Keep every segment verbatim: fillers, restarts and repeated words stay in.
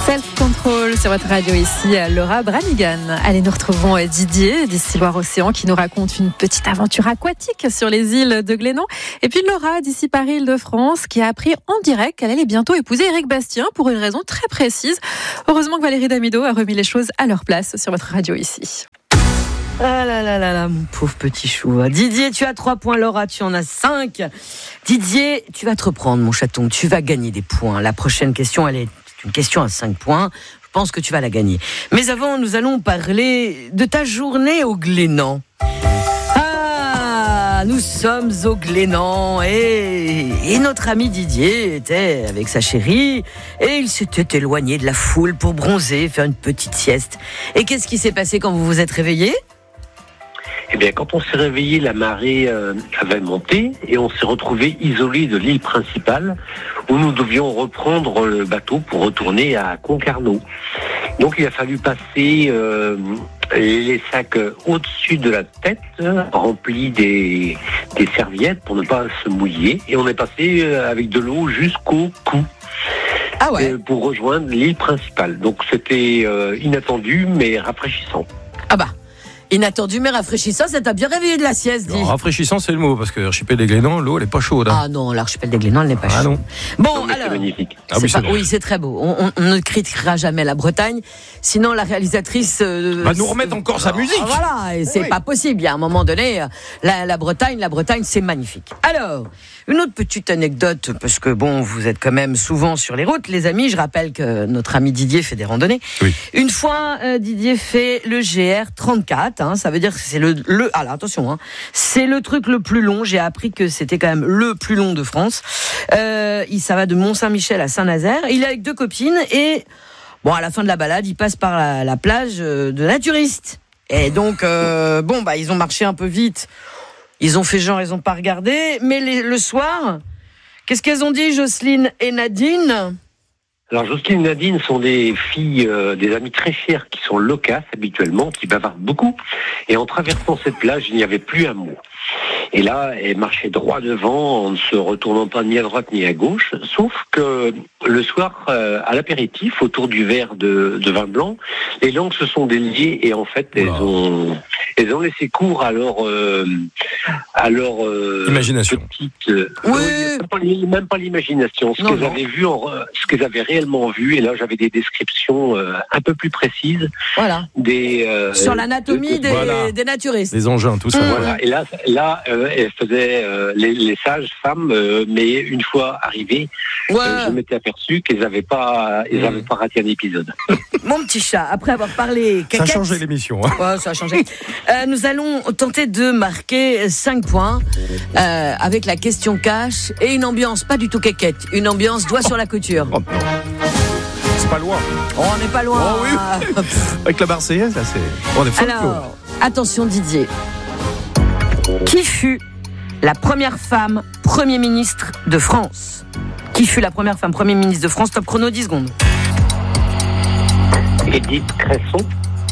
Self-Control sur votre radio ici, Laura Branigan. Allez, nous retrouvons Didier d'ici Loire-Océan qui nous raconte une petite aventure aquatique sur les îles de Glénan. Et puis Laura d'ici Paris-Île-de-France qui a appris en direct qu'elle allait bientôt épouser Éric Bastien pour une raison très précise. Heureusement que Valérie Damido a remis les choses à leur place sur votre radio ici. Ah là là là là, mon pauvre petit chou. Didier, tu as trois points, Laura, tu en as cinq. Didier, tu vas te reprendre, mon chaton, tu vas gagner des points. La prochaine question, elle est une question à cinq points. Je pense que tu vas la gagner. Mais avant, nous allons parler de ta journée au Glénan. Ah, nous sommes au Glénan et, et notre ami Didier était avec sa chérie et il s'était éloigné de la foule pour bronzer, faire une petite sieste. Et qu'est-ce qui s'est passé quand vous vous êtes réveillés ? Eh bien, quand on s'est réveillé, la marée euh, avait monté et on s'est retrouvé isolé de l'île principale où nous devions reprendre le bateau pour retourner à Concarneau. Donc, il a fallu passer euh, les sacs au-dessus de la tête, remplis des, des serviettes pour ne pas se mouiller. Et on est passé avec de l'eau jusqu'au cou. Ah ouais. euh, pour rejoindre l'île principale. Donc, c'était euh, inattendu, mais rafraîchissant. Ah bah inattendu mais rafraîchissant, ça t'a bien réveillé de la sieste, dis. Non, rafraîchissant, c'est le mot, parce que l'archipel des Glénans, l'eau, elle n'est pas chaude. Hein. Ah non, l'archipel des Glénans, elle n'est pas ah chaude. Non. Bon, non, mais alors. C'est magnifique. Ah oui, c'est c'est pas, oui, c'est très beau. On, on, on ne critiquera jamais la Bretagne, sinon la réalisatrice euh, va nous remettre encore sa musique. Ah, voilà, et c'est oui. pas possible. Il y a un moment donné, la, la Bretagne, la Bretagne, c'est magnifique. Alors, une autre petite anecdote, parce que bon, vous êtes quand même souvent sur les routes, les amis. Je rappelle que notre ami Didier fait des randonnées. Oui. Une fois, euh, Didier fait le G R trente-quatre. Hein, ça veut dire que c'est le, le alors attention, hein, c'est le truc le plus long. J'ai appris que c'était quand même le plus long de France. Euh, il, ça va de Mont-Saint-Michel à Saint-Nazaire. Il est avec deux copines et bon, à la fin de la balade, il passe par la, la plage de Naturistes. Et donc, euh, bon, bah, ils ont marché un peu vite. Ils ont fait genre, ils n'ont pas regardé. Mais les, le soir, qu'est-ce qu'elles ont dit, Jocelyne et Nadine ? Alors, Jocelyne et Nadine sont des filles, euh, des amies très chères qui sont loquaces habituellement, qui bavardent beaucoup. Et en traversant cette plage, il n'y avait plus un mot. Et là, elle marchait droit devant, en ne se retournant pas ni à droite ni à gauche. Sauf que le soir, euh, à l'apéritif, autour du verre de, de vin blanc, les langues se sont déliées et en fait, elles ont, elles ont laissé cours à leur, euh, à leur euh, imagination. Petite, euh, oui. euh, même, pas, même pas l'imagination, ce non, qu'elles non. avaient vu, en, ce qu'elles avaient réellement vu. Et là, j'avais des descriptions euh, un peu plus précises. Voilà. Des euh, sur l'anatomie de, de, des, voilà. des naturistes. Des engins, tout ça. Mmh. Voilà. Et là, là, euh, elles faisaient euh, les, les sages femmes, euh, mais une fois arrivées, Ouais. euh, je m'étais aperçu qu'elles n'avaient pas, elles n'avaient mmh. pas raté un épisode. Mon petit chat, après avoir parlé caquette, ça a changé l'émission. Hein. Ouais, ça a changé. euh, nous allons tenter de marquer cinq points euh, avec la question cash et une ambiance pas du tout caquette, une ambiance doigt sur la couture. Oh, non. C'est pas loin. Oh, on n'est pas loin. Oh, oui. Avec la Marseillaise, là, c'est. On est folklore. Alors, attention Didier. Qui fut la première femme Premier ministre de France ? Qui fut la première femme Premier ministre de France ? Top chrono, dix secondes. Édith Cresson.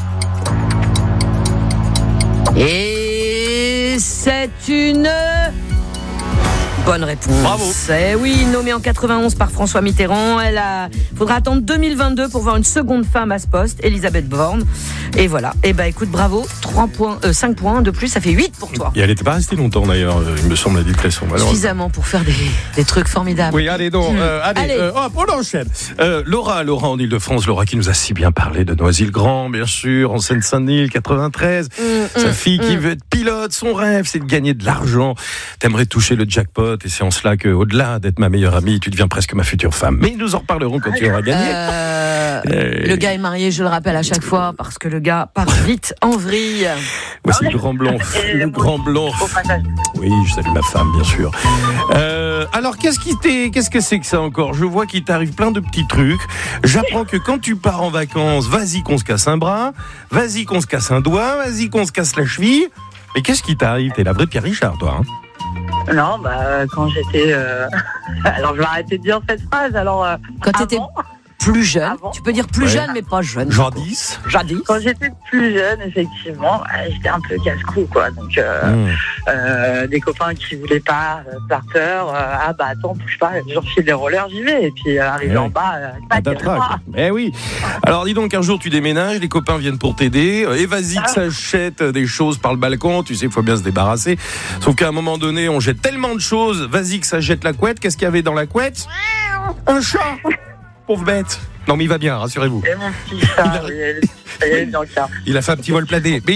Et c'est une bonne réponse. Bravo. Eh oui, nommée en quatre-vingt-onze par François Mitterrand. Elle a. Faudra attendre deux mille vingt-deux pour voir une seconde femme à ce poste, Elisabeth Borne. Et voilà. Et bah écoute, bravo. trois points, euh, cinq points de plus, ça fait huit pour toi. Et elle n'était pas restée longtemps d'ailleurs, il me semble, Edith Cresson. Suffisamment pour faire des, des trucs formidables. Oui, allez donc. Euh, allez, allez. Euh, hop, on enchaîne. Euh, Laura, Laura en Ile-de-France, Laura qui nous a si bien parlé de Noisy-le-Grand, bien sûr, en Seine-Saint-Denis, quatre-vingt-treize. Mmh, Sa mmh, fille mmh. qui veut être pilote, son rêve, c'est de gagner de l'argent. T'aimerais toucher le jackpot et c'est en cela que, au-delà d'être ma meilleure amie, tu deviens presque ma future femme. Mais nous en reparlerons quand tu auras gagné. Euh, et... Le gars est marié, je le rappelle à chaque fois, parce que le gars part vite en vrille. Voici le grand blanc. Le grand blanc. Oui, je salue ma femme, bien sûr. Euh, alors, qu'est-ce qui t'est, qu'est-ce que c'est que ça encore ? Je vois qu'il t'arrive plein de petits trucs. J'apprends que quand tu pars en vacances, vas-y qu'on se casse un bras, vas-y qu'on se casse un doigt, vas-y qu'on se casse la cheville. Mais qu'est-ce qui t'arrive ? T'es la vraie Pierre Richard, toi. Hein ? Non, bah quand j'étais... Euh... Alors, je vais arrêter de dire cette phrase. Alors, euh, quand t'étais... plus jeune. Ah bon ? Tu peux dire plus Ouais. jeune, mais pas jeune. Jadis. Jadis. Quand j'étais plus jeune, effectivement, euh, j'étais un peu casse-cou, quoi. Donc, euh, Mmh. euh, des copains qui voulaient pas, euh, par peur, euh, ah bah attends, bouge pas, j'en file des rollers, j'y vais. Et puis, euh, arrivé Ouais. en bas, euh, Ah, tac, t'attraques. ah, Eh oui. Alors dis donc, un jour tu déménages, les copains viennent pour t'aider, euh, et vas-y que ça jette des choses par le balcon, tu sais, il faut bien se débarrasser. Sauf qu'à un moment donné, on jette tellement de choses, vas-y que ça jette la couette. Qu'est-ce qu'il y avait dans la couette ? Un chat. Pauvre bête. Non mais il va bien, rassurez-vous. et mon petit chat, oui, elle- elle est bien claire. Il a fait un petit vol plané. Mais